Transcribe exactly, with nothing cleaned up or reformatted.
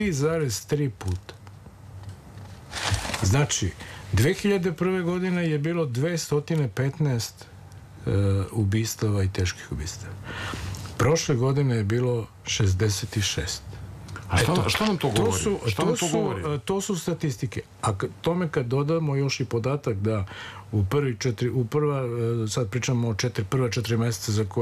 zarez tri puta. Znači, dve hiljade prve. godine je bilo dvesta petnaest uh, ubistava i teških ubistava. Prošle godine je bilo šezdeset šest. A šta, Eto, šta nam to to govori? su, šta to, nam to su, govori? to su statistike. A tome kad dodamo još i podatak da u prvi četiri, u prva, sad pričamo o četiri, prva četiri meseca za koje